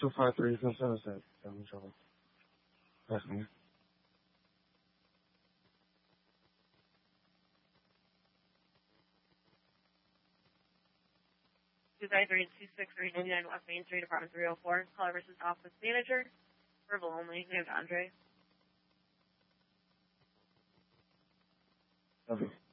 253 from Sunset. I'm sure. That's me. 253-263-99 West Main Street, apartment 304. Caller versus office manager. Verbal only. Named Andre. Okay.